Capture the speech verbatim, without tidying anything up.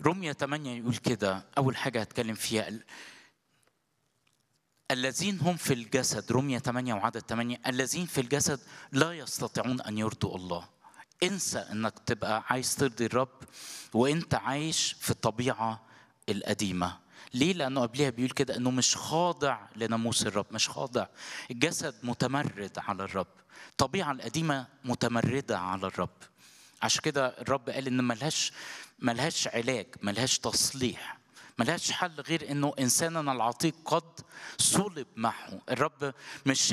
رمية ثمانية يقول كده، أول حاجة هتكلم فيها الذين هم في الجسد. رمية ثمانية وعدد ثمانية، الذين في الجسد لا يستطيعون أن يرضوا الله. انسى أنك تبقى عايز ترضي الرب وأنت عايش في الطبيعة القديمة. ليه؟ لأنه قبلها بيقول كده أنه مش خاضع لناموس الرب، مش خاضع. الجسد متمرد على الرب، الطبيعة القديمة متمردة على الرب. عشان كده الرب قال إن ملهاش ملهاش علاج، ملهاش تصليح، ملهاش حل غير إنه إنساننا العتيق قد صلب معه. الرب مش